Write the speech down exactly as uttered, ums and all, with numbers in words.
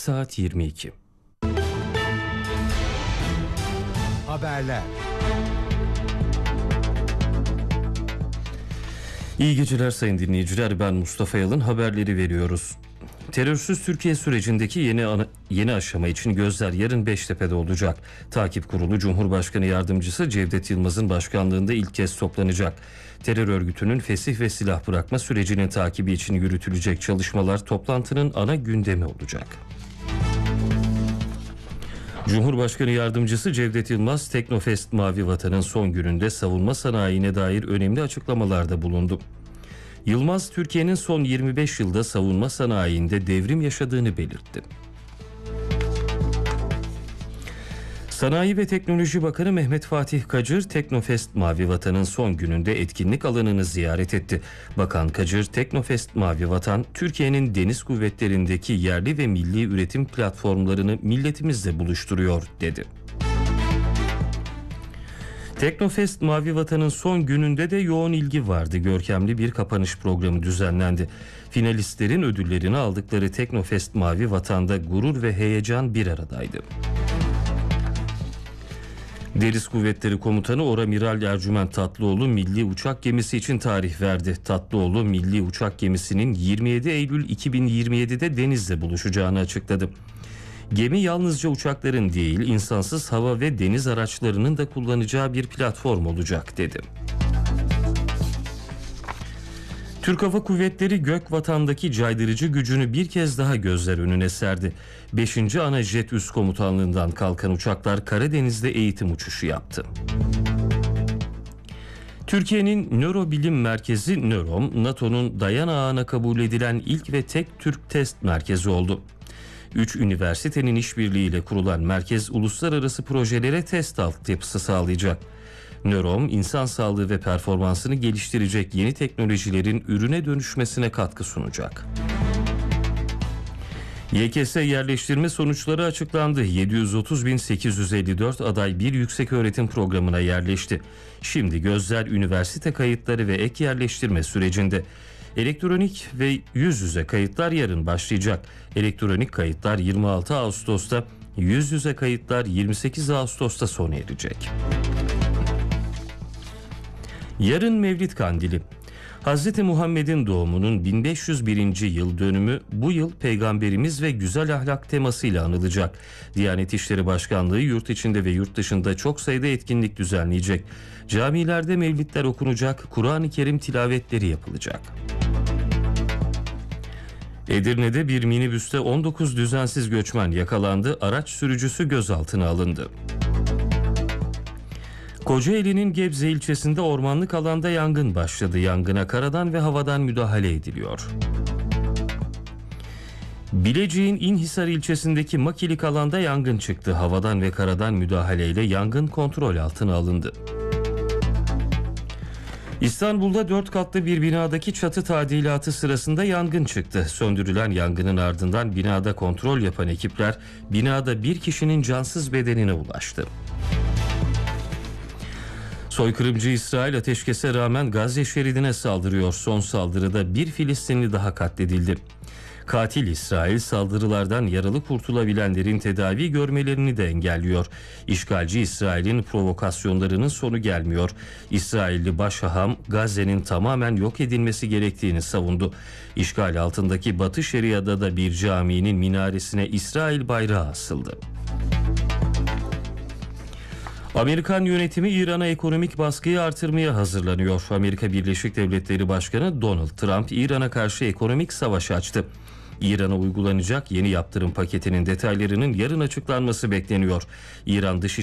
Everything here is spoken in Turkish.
saat yirmi iki. Haberler. İyi geceler sayın dinleyiciler, ben Mustafa Yalın, haberleri veriyoruz. Terörsüz Türkiye sürecindeki yeni ana, yeni aşama için gözler yarın Beştepe'de olacak. Takip Kurulu Cumhurbaşkanı Yardımcısı Cevdet Yılmaz'ın başkanlığında ilk kez toplanacak. Terör örgütünün fesih ve silah bırakma sürecinin takibi için yürütülecek çalışmalar toplantının ana gündemi olacak. Cumhurbaşkanı Yardımcısı Cevdet Yılmaz, Teknofest Mavi Vatan'ın son gününde savunma sanayine dair önemli açıklamalarda bulundu. Yılmaz, Türkiye'nin son yirmi beş yılda savunma sanayinde devrim yaşadığını belirtti. Sanayi ve Teknoloji Bakanı Mehmet Fatih Kacır, Teknofest Mavi Vatan'ın son gününde etkinlik alanını ziyaret etti. Bakan Kacır, Teknofest Mavi Vatan, Türkiye'nin deniz kuvvetlerindeki yerli ve milli üretim platformlarını milletimizle buluşturuyor, dedi. Teknofest Mavi Vatan'ın son gününde de yoğun ilgi vardı. Görkemli bir kapanış programı düzenlendi. Finalistlerin ödüllerini aldıkları Teknofest Mavi Vatan'da gurur ve heyecan bir aradaydı. Deniz Kuvvetleri Komutanı Oramiral Ercüment Tatlıoğlu milli uçak gemisi için tarih verdi. Tatlıoğlu milli uçak gemisinin yirmi yedi Eylül iki bin yirmi yedi'de denizle buluşacağını açıkladı. Gemi yalnızca uçakların değil, insansız hava ve deniz araçlarının da kullanacağı bir platform olacak, dedi. Türk Hava Kuvvetleri Gökvatan'daki caydırıcı gücünü bir kez daha gözler önüne serdi. beşinci Ana Jet Üst Komutanlığından kalkan uçaklar Karadeniz'de eğitim uçuşu yaptı. Türkiye'nin Nörobilim Merkezi Nörom, NATO'nun dayan ağına kabul edilen ilk ve tek Türk test merkezi oldu. Üç üniversitenin işbirliğiyle kurulan merkez uluslararası projelere test altyapısı sağlayacak. Nörom, insan sağlığı ve performansını geliştirecek yeni teknolojilerin ürüne dönüşmesine katkı sunacak. Y K S yerleştirme sonuçları açıklandı. yedi yüz otuz bin sekiz yüz elli dört aday bir yükseköğretim programına yerleşti. Şimdi gözler üniversite kayıtları ve ek yerleştirme sürecinde. Elektronik ve yüz yüze kayıtlar yarın başlayacak. Elektronik kayıtlar yirmi altı Ağustos'ta, yüz yüze kayıtlar yirmi sekiz Ağustos'ta sona erecek. Yarın Mevlid Kandili. Hazreti Muhammed'in doğumunun bin beş yüz birinci yıl dönümü bu yıl Peygamberimiz ve güzel ahlak temasıyla anılacak. Diyanet İşleri Başkanlığı yurt içinde ve yurt dışında çok sayıda etkinlik düzenleyecek. Camilerde mevlidler okunacak, Kur'an-ı Kerim tilavetleri yapılacak. Edirne'de bir minibüste on dokuz düzensiz göçmen yakalandı, araç sürücüsü gözaltına alındı. Kocaeli'nin Gebze ilçesinde ormanlık alanda yangın başladı. Yangına karadan ve havadan müdahale ediliyor. Bilecik'in İnhisar ilçesindeki Makilik alanda yangın çıktı. Havadan ve karadan müdahaleyle yangın kontrol altına alındı. İstanbul'da dört katlı bir binadaki çatı tadilatı sırasında yangın çıktı. Söndürülen yangının ardından binada kontrol yapan ekipler binada bir kişinin cansız bedenine ulaştı. Soykırımcı İsrail ateşkese rağmen Gazze şeridine saldırıyor. Son saldırıda bir Filistinli daha katledildi. Katil İsrail saldırılardan yaralı kurtulabilenlerin tedavi görmelerini de engelliyor. İşgalci İsrail'in provokasyonlarının sonu gelmiyor. İsrailli başhaham Gazze'nin tamamen yok edilmesi gerektiğini savundu. İşgal altındaki Batı Şeria'da da bir caminin minaresine İsrail bayrağı asıldı. Amerikan yönetimi İran'a ekonomik baskıyı artırmaya hazırlanıyor. Amerika Birleşik Devletleri Başkanı Donald Trump İran'a karşı ekonomik savaş açtı. İran'a uygulanacak yeni yaptırım paketinin detaylarının yarın açıklanması bekleniyor. İran Dışişleri